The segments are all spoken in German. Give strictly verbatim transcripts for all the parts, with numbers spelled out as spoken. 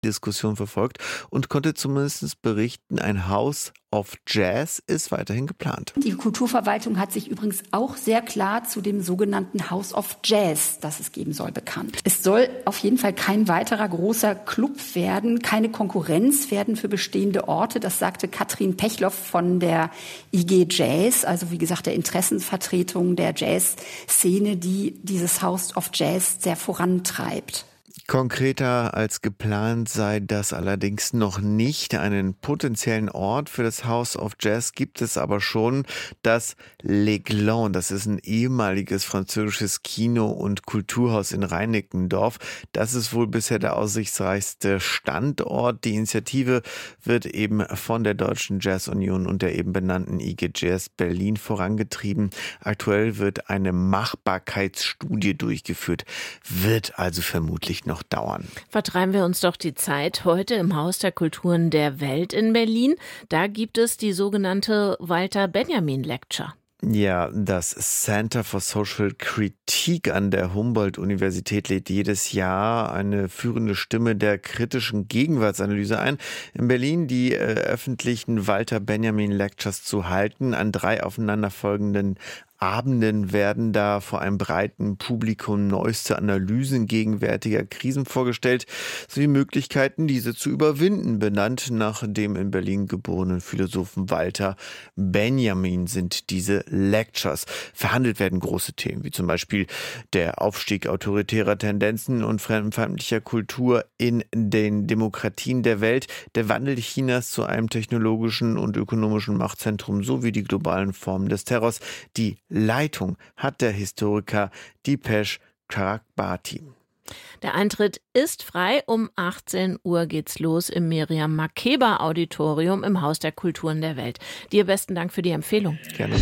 Diskussion verfolgt und konnte zumindest berichten, ein House of Jazz ist weiterhin geplant. Die Kulturverwaltung hat sich übrigens auch sehr klar zu dem sogenannten House of Jazz, das es geben soll, bekannt. Es soll auf jeden Fall kein weiterer großer Club werden, keine Konkurrenz werden für bestehende Orte. Das sagte Katrin Pechloff von der I G Jazz, also wie gesagt der Interessenvertretung der Jazzszene, die dieses House of Jazz sehr vorantreibt. Konkreter als geplant sei das allerdings noch nicht. Einen potenziellen Ort für das House of Jazz gibt es aber schon. Das Le Gland, das ist ein ehemaliges französisches Kino- und Kulturhaus in Reinickendorf. Das ist wohl bisher der aussichtsreichste Standort. Die Initiative wird eben von der Deutschen Jazz Union und der eben benannten I G Jazz Berlin vorangetrieben. Aktuell wird eine Machbarkeitsstudie durchgeführt, wird also vermutlich noch dauern. Vertreiben wir uns doch die Zeit heute im Haus der Kulturen der Welt in Berlin. Da gibt es die sogenannte Walter Benjamin Lecture. Ja, das Center for Social Critique an der Humboldt-Universität lädt jedes Jahr eine führende Stimme der kritischen Gegenwartsanalyse ein, in Berlin die äh, öffentlichen Walter Benjamin Lectures zu halten. An drei aufeinanderfolgenden Abenden werden da vor einem breiten Publikum neueste Analysen gegenwärtiger Krisen vorgestellt, sowie Möglichkeiten, diese zu überwinden. Benannt nach dem in Berlin geborenen Philosophen Walter Benjamin sind diese Lectures. Verhandelt werden große Themen, wie zum Beispiel der Aufstieg autoritärer Tendenzen und fremdenfeindlicher Kultur in den Demokratien der Welt, der Wandel Chinas zu einem technologischen und ökonomischen Machtzentrum sowie die globalen Formen des Terrors. Die Leitung hat der Historiker Dipesh Chakrabarti. Der Eintritt ist frei. Um achtzehn Uhr geht's los im Miriam Makeba Auditorium im Haus der Kulturen der Welt. Dir besten Dank für die Empfehlung. Gerne.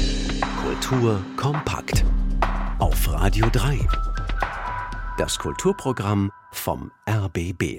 Kultur kompakt auf Radio drei. Das Kulturprogramm vom R B B.